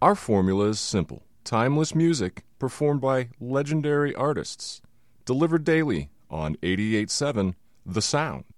Our formula is simple. Timeless music performed by legendary artists. Delivered daily on 88.7 The Sound.